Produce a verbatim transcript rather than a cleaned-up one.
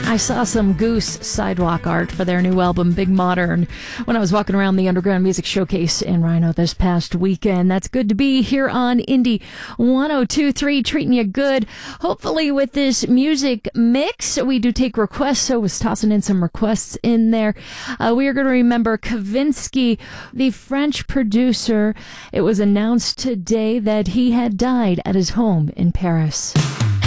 I saw some Goose sidewalk art for their new album, Big Modern, when I was walking around the Underground Music Showcase in Rhino this past weekend. That's good to be here on Indie one oh two point three, treating you good. Hopefully with this music mix, we do take requests, so I was tossing in some requests in there. Uh, we are going to remember Kavinsky, the French producer. It was announced today that he had died at his home in Paris.